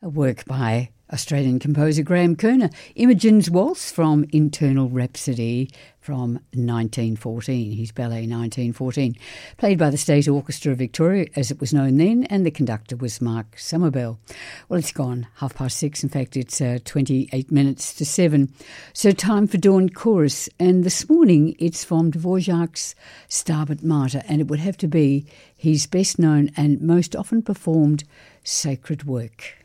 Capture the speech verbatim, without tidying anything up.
a work by Australian composer Graham Kerner, Imogen's Waltz from Internal Rhapsody from nineteen fourteen, his ballet nineteen fourteen, played by the State Orchestra Victoria as it was known then, and the conductor was Mark Somerville. Well, it's gone half past six, in fact it's uh, twenty-eight minutes to seven, so time for Dawn Chorus, and this morning it's from Dvorak's Stabat Mater, and it would have to be his best known and most often performed sacred work.